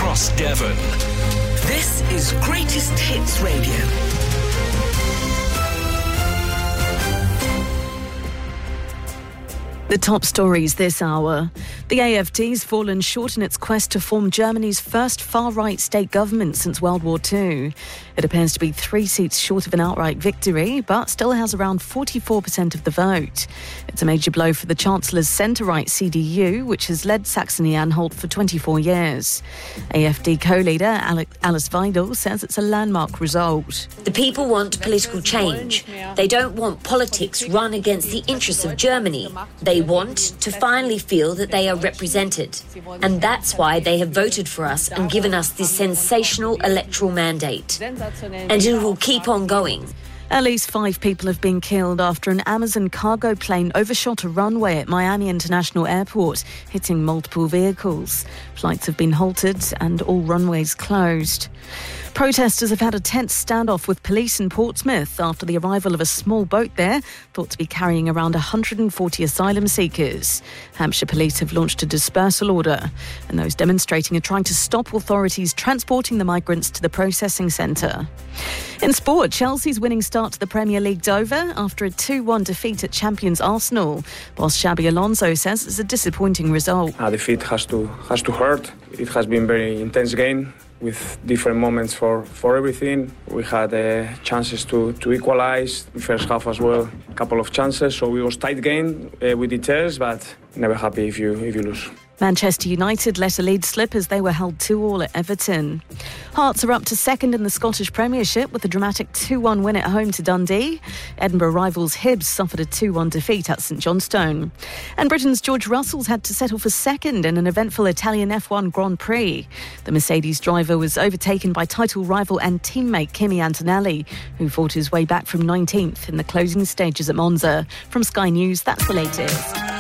across Devon. This is Greatest Hits Radio. The top stories this hour. The AfD's fallen short in its quest to form Germany's first far-right state government since World War II. It appears to be 3 seats short of an outright victory, but still has around 44% of the vote. It's a major blow for the Chancellor's centre-right CDU, which has led Saxony-Anhalt for 24 years. AfD co-leader Alice Weidel says it's a landmark result. The people want political change. They don't want politics run against the interests of Germany. They want to finally feel that they are represented. And that's why they have voted for us and given us this sensational electoral mandate. And it will keep on going. At least 5 people have been killed after an Amazon cargo plane overshot a runway at Miami International Airport, hitting multiple vehicles. Flights have been halted and all runways closed. Protesters have had a tense standoff with police in Portsmouth after the arrival of a small boat there, thought to be carrying around 140 asylum seekers. Hampshire police have launched a dispersal order, and those demonstrating are trying to stop authorities transporting the migrants to the processing centre. In sport, Chelsea's winning start to the Premier League's over after a 2-1 defeat at champions Arsenal. Boss Xabi Alonso says it's a disappointing result. A defeat has to hurt. It has been a very intense game with different moments for everything. We had chances to equalise. The first half as well, a couple of chances. So it was tight game with details, but never happy if you lose. Manchester United let a lead slip as they were held 2-2 at Everton. Hearts are up to second in the Scottish Premiership with a dramatic 2-1 win at home to Dundee. Edinburgh rivals Hibs suffered a 2-1 defeat at St Johnstone. And Britain's George Russell's had to settle for second in an eventful Italian F1 Grand Prix. The Mercedes driver was overtaken by title rival and teammate Kimi Antonelli, who fought his way back from 19th in the closing stages at Monza. From Sky News, that's the latest.